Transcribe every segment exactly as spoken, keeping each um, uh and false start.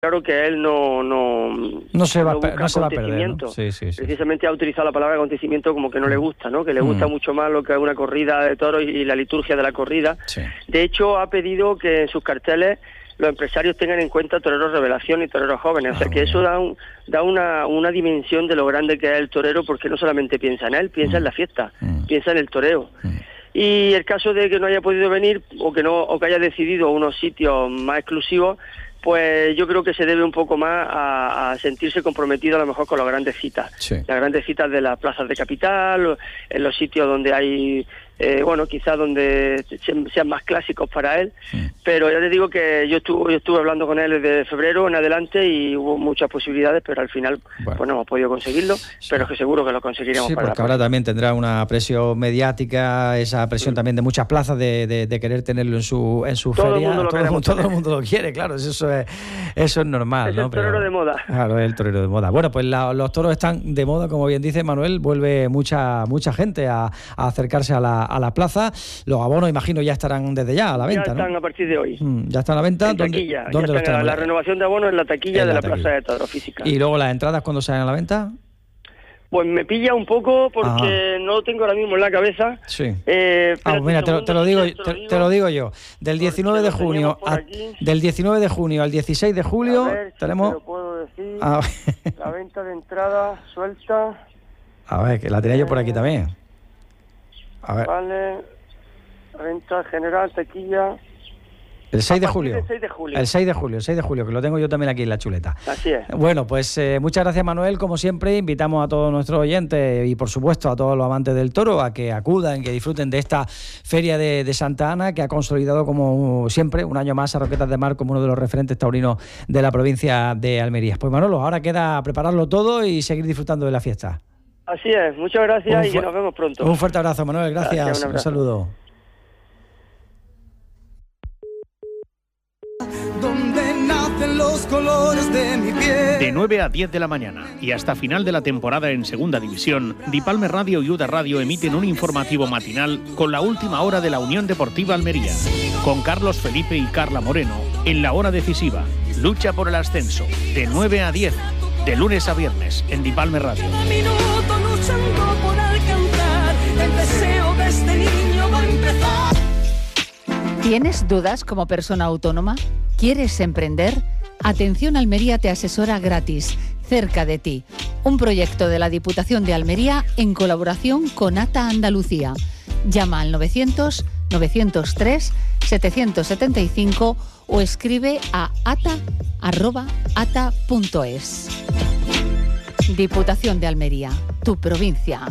claro que él no no no se va, no no se va a perder, ¿no? Sí, sí, sí. Precisamente ha utilizado la palabra acontecimiento como que no le gusta, ¿no? Que le gusta mm. mucho más lo que es una corrida de toros y la liturgia de la corrida. Sí. De hecho, ha pedido que en sus carteles los empresarios tengan en cuenta toreros revelación y toreros jóvenes, o sea, ah, que eso da un, da una, una dimensión de lo grande que es el torero, porque no solamente piensa en él, piensa mm. en la fiesta, mm. piensa en el toreo. Mm. Y el caso de que no haya podido venir o que no o que haya decidido unos sitios más exclusivos, pues yo creo que se debe un poco más a, a sentirse comprometido a lo mejor con las grandes citas, sí. las grandes citas de las plazas de capital, en los sitios donde hay, eh, bueno, quizás donde sean más clásicos para él, sí. Pero ya te digo que yo estuve, yo estuve hablando con él desde febrero en adelante y hubo muchas posibilidades, pero al final bueno. pues no hemos podido conseguirlo, sí. pero es que seguro que lo conseguiremos. Sí, para porque ahora también tendrá una presión mediática, esa presión sí. también de muchas plazas de, de, de querer tenerlo en su en su todo feria. El mundo lo todo, el mundo, todo el mundo lo quiere, claro, eso es, eso es normal. Es ¿no? el torero pero, de moda. Claro, es el torero de moda. Bueno, pues la, los toros están de moda, como bien dice Manuel, vuelve mucha mucha gente a, a acercarse a la, a la plaza. Los abonos, imagino, ya estarán desde ya a la venta, ya están, ¿no? a partir de hoy. Mm, ya está a la venta. En ¿Dónde, taquilla. ¿dónde ya lo está, la renovación de abonos en la taquilla en de la, la taquilla. Plaza de Toros Física. ¿Y luego las entradas cuándo salen a la venta? Pues me pilla un poco porque Ajá. no lo tengo ahora mismo en la cabeza. Sí. Eh, ah, pues mira, te, segundo, te, lo digo, te, te, te lo digo yo. Del diecinueve de junio a, del diecinueve de junio al dieciséis de julio a ver, tenemos. Si te lo puedo decir. Ah. La venta de entrada suelta. A ver, que la tenía eh, yo por aquí también. A ver. Vale. Venta general, taquilla. El seis de julio. El seis de julio. El seis de julio, el seis de julio, que lo tengo yo también aquí en la chuleta. Así es. Bueno, pues eh, muchas gracias, Manuel. Como siempre, invitamos a todos nuestros oyentes y, por supuesto, a todos los amantes del toro a que acudan, que disfruten de esta Feria de, de Santa Ana, que ha consolidado, como siempre, un año más a Roquetas de Mar como uno de los referentes taurinos de la provincia de Almería. Pues, Manolo, ahora queda prepararlo todo y seguir disfrutando de la fiesta. Así es. Muchas gracias y que nos vemos pronto. Un fuerte abrazo, Manuel. Gracias. Gracias, un, un saludo. Donde nacen los colores de mi piel. De nueve a diez de la mañana y hasta final de la temporada en Segunda División, Dipalme Radio y Uda Radio emiten un informativo matinal con la última hora de la Unión Deportiva Almería, con Carlos Felipe y Carla Moreno en la hora decisiva. Lucha por el ascenso, de nueve a diez, de lunes a viernes, en Dipalme Radio. Minuto luchando por alcanzar el deseo de este niño va a empezar. ¿Tienes dudas como persona autónoma? ¿Quieres emprender? Atención Almería te asesora gratis, cerca de ti. Un proyecto de la Diputación de Almería en colaboración con ATA Andalucía. Llama al novecientos, novecientos tres, setecientos setenta y cinco o escribe a ata arroba ata punto es. Diputación de Almería, tu provincia.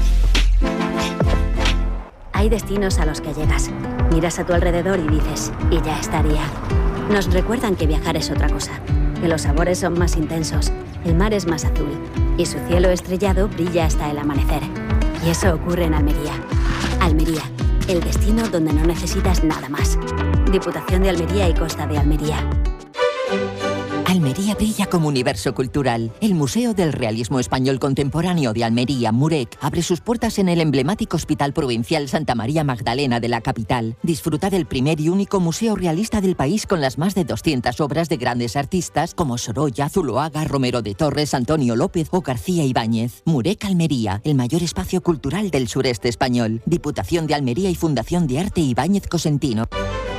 Hay destinos a los que llegas, miras a tu alrededor y dices, y ya estaría. Nos recuerdan que viajar es otra cosa, que los sabores son más intensos, el mar es más azul y su cielo estrellado brilla hasta el amanecer. Y eso ocurre en Almería. Almería, el destino donde no necesitas nada más. Diputación de Almería y Costa de Almería. Almería brilla como universo cultural. El Museo del Realismo Español Contemporáneo de Almería, MUREC, abre sus puertas en el emblemático Hospital Provincial Santa María Magdalena de la capital. Disfruta del primer y único museo realista del país con las más de doscientas obras de grandes artistas como Sorolla, Zuloaga, Romero de Torres, Antonio López o García Ibáñez. MUREC Almería, el mayor espacio cultural del sureste español. Diputación de Almería y Fundación de Arte Ibáñez Cosentino.